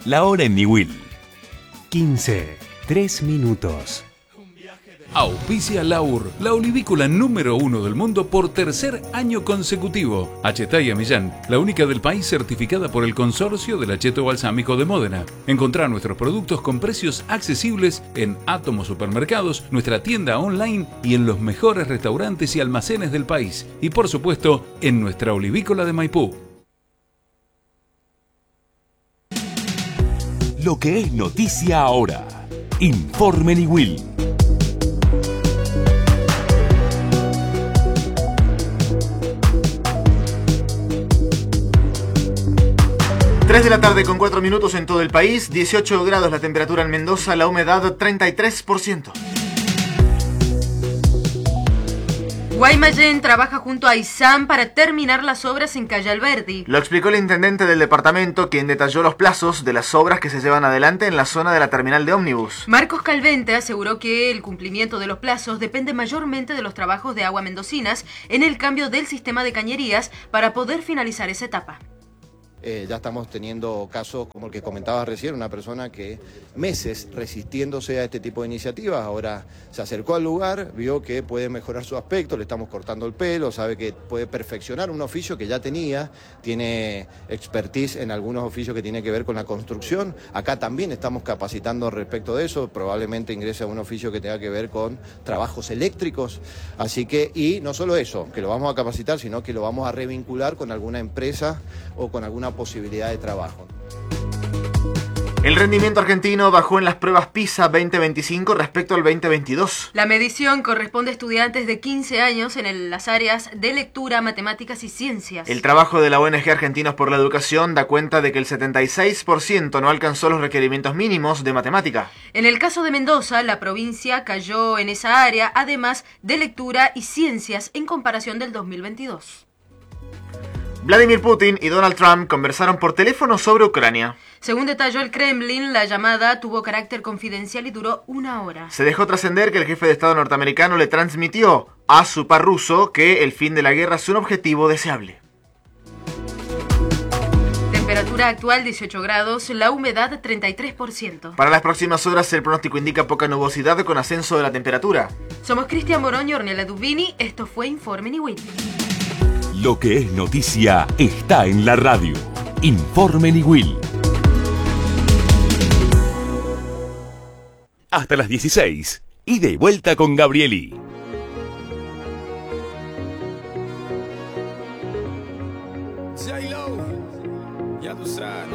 La hora en Niwil. 15, 3 minutos. Auspicia Laur, la olivícola número 1 del mundo por tercer año consecutivo. Achetaya Millán, la única del país certificada por el Consorcio del Acheto Balsámico de Módena. Encontrá nuestros productos con precios accesibles en Átomo Supermercados, nuestra tienda online y en los mejores restaurantes y almacenes del país. Y por supuesto, en nuestra olivícola de Maipú. Lo que es noticia ahora. Informe Niwil. De la tarde con 4 minutos en todo el país, 18 grados la temperatura en Mendoza, la humedad 33%. Guaymallén trabaja junto a ISAM para terminar las obras en Calle Alberdi. Lo explicó el intendente del departamento, quien detalló los plazos de las obras que se llevan adelante en la zona de la terminal de ómnibus. Marcos Calvente aseguró que el cumplimiento de los plazos depende mayormente de los trabajos de Agua Mendocinas en el cambio del sistema de cañerías para poder finalizar esa etapa. Ya estamos teniendo casos como el que comentaba recién, una persona que meses resistiéndose a este tipo de iniciativas, ahora se acercó al lugar, vio que puede mejorar su aspecto, le estamos cortando el pelo, sabe que puede perfeccionar un oficio que ya tenía, tiene expertise en algunos oficios que tienen que ver con la construcción. Acá también estamos capacitando respecto de eso, probablemente ingrese a un oficio que tenga que ver con trabajos eléctricos, así que, y no solo eso, que lo vamos a capacitar, sino que lo vamos a revincular con alguna empresa o con alguna posibilidad de trabajo. El rendimiento argentino bajó en las pruebas PISA 2025 respecto al 2022. La medición corresponde a estudiantes de 15 años en las áreas de lectura, matemáticas y ciencias. El trabajo de la ONG Argentinos por la Educación da cuenta de que el 76% no alcanzó los requerimientos mínimos de matemática. En el caso de Mendoza, la provincia cayó en esa área, además de lectura y ciencias en comparación del 2022. Vladimir Putin y Donald Trump conversaron por teléfono sobre Ucrania. Según detalló el Kremlin, la llamada tuvo carácter confidencial y duró 1 hora. Se dejó trascender que el jefe de Estado norteamericano le transmitió a su par ruso que el fin de la guerra es un objetivo deseable. Temperatura actual 18 grados, la humedad 33%. Para las próximas horas el pronóstico indica poca nubosidad con ascenso de la temperatura. Somos Cristian Morón y Ornella Dubini, esto fue Informe Niwil. Lo que es noticia está en la radio. Informe Niwil. Hasta las 16. Ida y vuelta con Gabrieli.